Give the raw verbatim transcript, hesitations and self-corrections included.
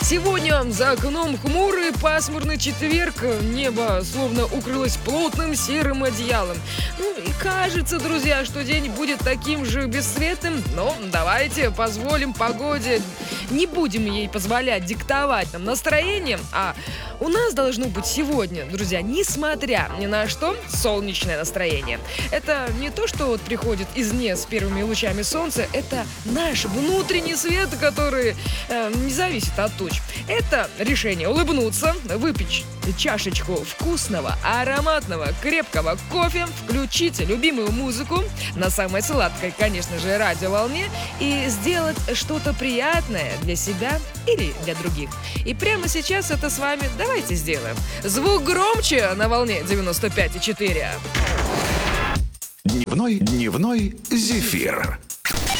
Сегодня за окном хмурый пасмурный четверг. Небо словно укрылось плотным серым одеялом. Ну и кажется, друзья, что день будет таким же бесцветным. Но давайте позволим погоде, не будем ей позволять диктовать нам настроение. А у нас должно быть сегодня, друзья, несмотря ни на что, солнечное настроение. Это не то, что вот приходит извне с первыми лучами солнца. Это наш внутренний свет, который э, не зависит от туч. Это решение улыбнуться, выпить чашечку вкусного, ароматного, крепкого кофе, включить любимую музыку на самой сладкой, конечно же, радиоволне и сделать что-то приятное для себя или для других. И прямо сейчас это с вами давайте сделаем. Звук громче на волне девяносто пять и четыре. Дневной, дневной зефир.